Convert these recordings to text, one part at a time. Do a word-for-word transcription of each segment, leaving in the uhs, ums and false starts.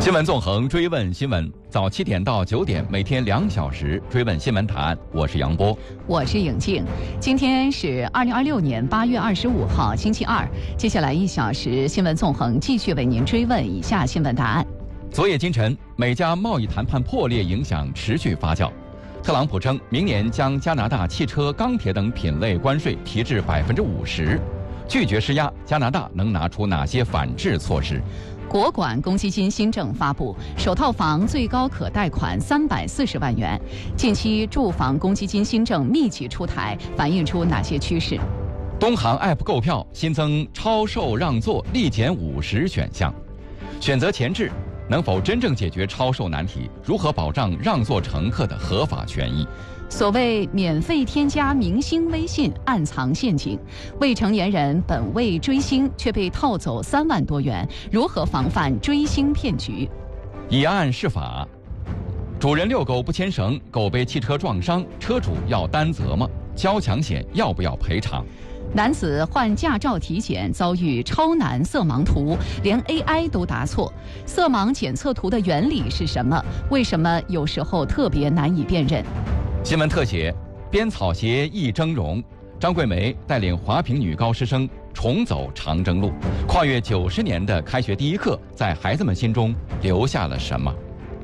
新闻纵横，追问新闻，早七点到九点，每天两小时追问新闻答案。我是杨波， 我是颖静。今天是二零二六年八月二十五号，星期二。接下来一小时，新闻纵横继续为您追问以下新闻答案。 昨夜今晨，美加贸易谈判破裂影响持续发酵。特朗普称，明年将加拿大汽车、钢铁等品类关税提至百分之五十，拒绝施压。加拿大能拿出哪些反制措施？ 国管公积金新政发布，首套房最高可贷款三百四十万元。近期住房公积金新政密集出台，反映出哪些趋势？ 东航 App 购票新增超售让座立减五十选项，选择前置能否真正解决超售难题？如何保障让座乘客的合法权益？ 所谓免费添加明星微信，暗藏陷阱。未成年人本为追星，却被套走三万多元，如何防范追星骗局？ 以案释法，主人遛狗不牵绳，狗被汽车撞伤，车主要担责吗？交强险要不要赔偿？ 男子换驾照体检遭遇超难色盲图，连 A I 都答错。色盲检测图的原理是什么？为什么有时候特别难以辨认？ 新闻特写：编草鞋易峥嵘，张桂梅带领华坪女高师生重走长征路，跨越九十年的开学第一课，在孩子们心中留下了什么？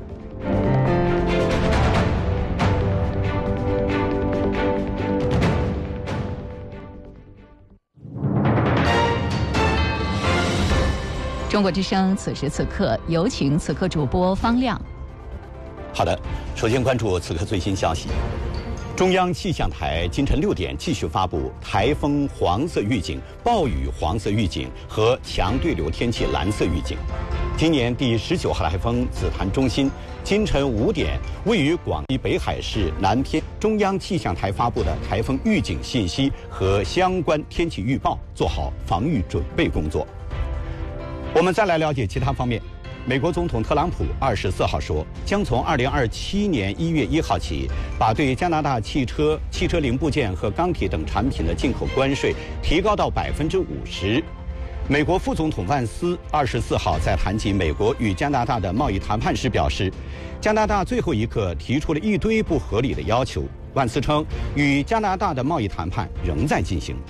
中国之声此时此刻，有请此刻主播方亮。 好的，首先关注此刻最新消息。中央气象台今晨六点继续发布台风黄色预警、暴雨黄色预警和强对流天气蓝色预警。今年第十九号台风紫檀中心今晨五点位于广西北海市南偏，中央气象台发布的台风预警信息和相关天气预报，做好防御准备工作。我们再来了解其他方面。美国总统特朗普二十四号说，将从二零二七年一月一号起，把对加拿大汽车、汽车零部件和钢铁等产品的进口关税提高到百分之五十。美国副总统万斯二十四号在谈及美国与加拿大的贸易谈判时表示，加拿大最后一刻提出了一堆不合理的要求。万斯称，与加拿大的贸易谈判仍在进行。